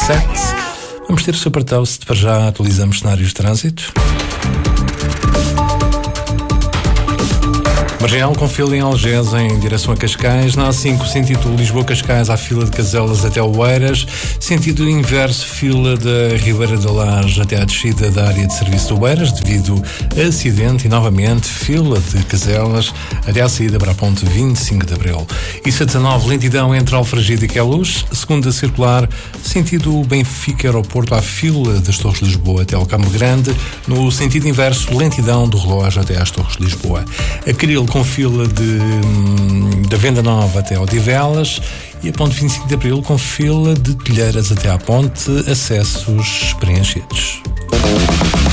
7. Vamos ter o seu part-toast. Para já atualizamos cenários de trânsito. Marginal com fila em Algés em direção a Cascais. Na A5, sentido Lisboa-Cascais, há fila de Caselas até Oeiras. Sentido inverso, fila da Ribeira da Laje até à descida da área de serviço de Oeiras, devido a acidente. E novamente, fila de Caselas até à saída para a ponte 25 de Abril. I-19, lentidão entre Alfragide e Queluz. Segunda circular, sentido Benfica-Aeroporto, há fila das Torres de Lisboa até ao Campo Grande. No sentido inverso, lentidão do relógio até às Torres de Lisboa. Acril com fila da Venda Nova até ao Odivelas e a ponte 25 de Abril com fila de Telheiras até à ponte, acessos preenchidos.